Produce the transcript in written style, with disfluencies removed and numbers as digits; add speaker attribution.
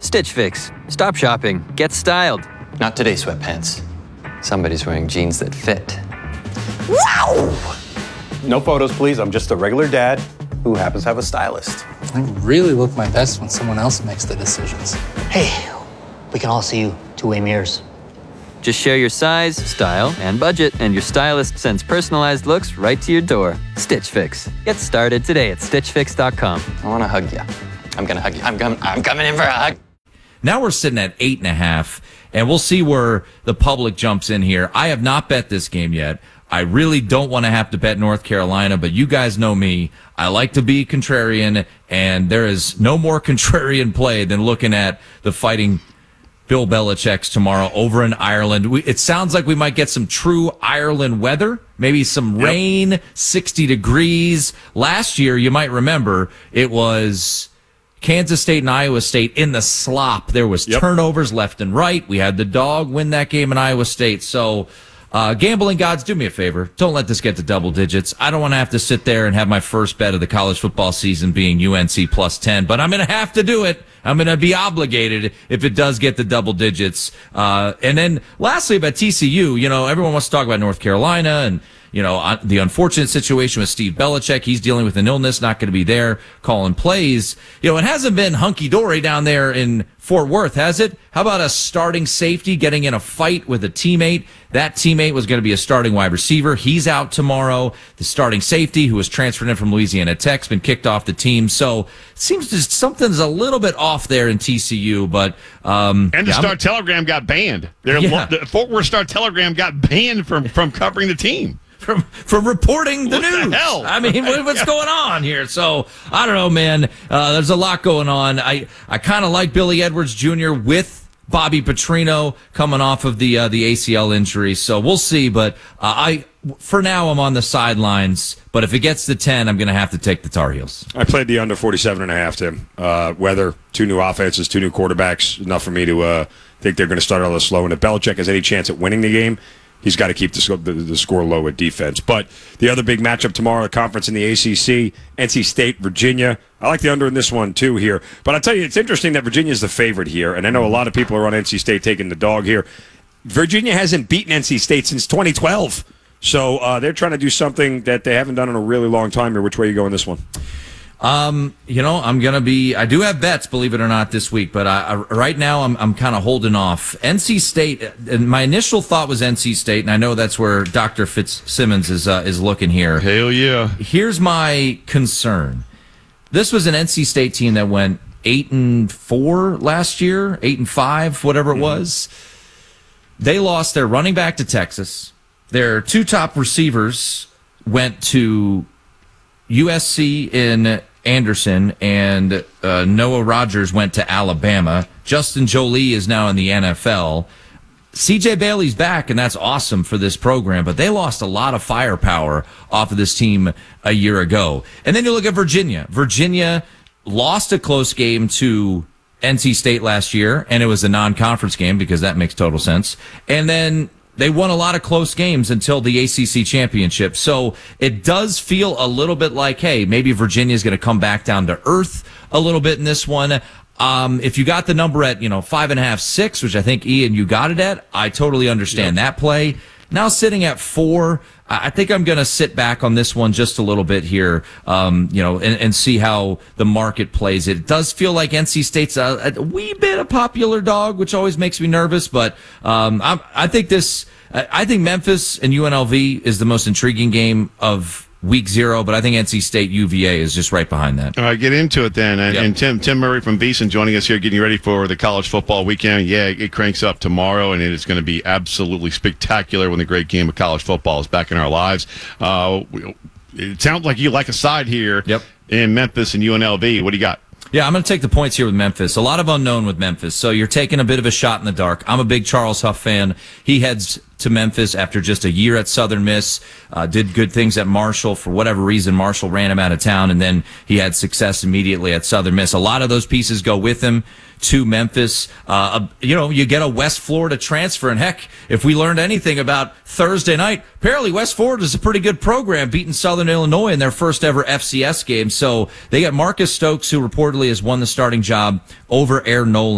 Speaker 1: Stitch Fix. Stop shopping. Get styled.
Speaker 2: Not today, sweatpants. Somebody's wearing jeans that fit.
Speaker 3: Wow! No photos, please. I'm just a regular dad who happens to have a stylist.
Speaker 4: I really look my best when someone else makes the decisions.
Speaker 5: Hey, we can all see you two-way mirrors.
Speaker 1: Just share your size, style, and budget, and your stylist sends personalized looks right to your door. Stitch Fix. Get started today at StitchFix.com.
Speaker 2: I want to hug you. I'm going to hug you. I'm coming in for a hug.
Speaker 6: Now we're sitting at 8.5, and we'll see where the public jumps in here. I have not bet this game yet. I really don't want to have to bet North Carolina, but you guys know me. I like to be contrarian, and there is no more contrarian play than looking at the Fighting Bill Belichick's tomorrow over in Ireland. It sounds like we might get some true Ireland weather, maybe some rain, 60 degrees. Last year, you might remember, it was Kansas State and Iowa State in the slop. There was turnovers left and right. We had the dog win that game in Iowa State. So, gambling gods, do me a favor. Don't let this get to double digits. I don't want to have to sit there and have my first bet of the college football season being UNC plus 10, but I'm going to have to do it. I'm going to be obligated if it does get to double digits. And then lastly about TCU, everyone wants to talk about North Carolina and, the unfortunate situation with Steve Belichick. He's dealing with an illness, not going to be there calling plays. It hasn't been hunky-dory down there in Fort Worth, has it? How about a starting safety getting in a fight with a teammate? That teammate was going to be a starting wide receiver. He's out tomorrow. The starting safety, who was transferred in from Louisiana Tech, has been kicked off the team. So it seems just something's a little bit off there in TCU. But
Speaker 7: and the Star-Telegram got banned. The Fort Worth Star-Telegram got banned from covering the team.
Speaker 6: From reporting the news.
Speaker 7: What the hell?
Speaker 6: I mean, what's going on here? So, I don't know, man. There's a lot going on. I kind of like Billy Edwards Jr. with Bobby Petrino coming off of the ACL injury. So, we'll see. But for now, I'm on the sidelines. But if it gets to 10, I'm going to have to take the Tar Heels.
Speaker 8: I played the under 47.5, Tim. Weather, two new offenses, two new quarterbacks. Enough for me to think they're going to start a little slow. And if Belichick has any chance at winning the game, he's got to keep the score low at defense. But the other big matchup tomorrow, the conference in the ACC, NC State, Virginia. I like the under in this one, too, here. But I'll tell you, it's interesting that Virginia is the favorite here. And I know a lot of people are on NC State taking the dog here. Virginia hasn't beaten NC State since 2012. So they're trying to do something that they haven't done in a really long time here. Which way are you going this one?
Speaker 6: I'm going to be, I do have bets, believe it or not, this week, but right now I'm kind of holding off. NC State, and my initial thought was NC State, and I know that's where Dr. Fitzsimmons is looking here.
Speaker 7: Hell yeah.
Speaker 6: Here's my concern. This was an NC State team that went 8-4 last year, 8-5, whatever it was. They lost their running back to Texas. Their two top receivers went to USC in Anderson, and Noah Rogers went to Alabama. Justin Jolie is now in the NFL. CJ Bailey's back, and that's awesome for this program, but they lost a lot of firepower off of this team a year ago. And then you look at Virginia. Virginia lost a close game to NC State last year, and it was a non-conference game because that makes total sense. And then they won a lot of close games until the ACC championship. So it does feel a little bit like, hey, maybe Virginia's going to come back down to earth a little bit in this one. If you got the number at, 5.5, 6, which I think, Ian, you got it at, I totally understand that play. Now sitting at 4, I think I'm going to sit back on this one just a little bit here, and see how the market plays it. It does feel like NC State's a wee bit a popular dog, which always makes me nervous, but I think Memphis and UNLV is the most intriguing game of Week 0, but I think NC State UVA is just right behind that.
Speaker 7: All right, get into it then. And Tim Murray from VEASAN joining us here, getting you ready for the college football weekend. Yeah, it cranks up tomorrow, and it is going to be absolutely spectacular when the great game of college football is back in our lives. It sounds like you like a side here in Memphis and UNLV. What do you got?
Speaker 6: Yeah, I'm going to take the points here with Memphis. A lot of unknown with Memphis, so you're taking a bit of a shot in the dark. I'm a big Charles Huff fan. He heads to Memphis after just a year at Southern Miss, did good things at Marshall. For whatever reason, Marshall ran him out of town, and then he had success immediately at Southern Miss. A lot of those pieces go with him to Memphis. You get a West Florida transfer, and heck, if we learned anything about Thursday night, apparently West Florida is a pretty good program, beating Southern Illinois in their first ever FCS game. So they got Marcus Stokes, who reportedly has won the starting job over Air Nolan.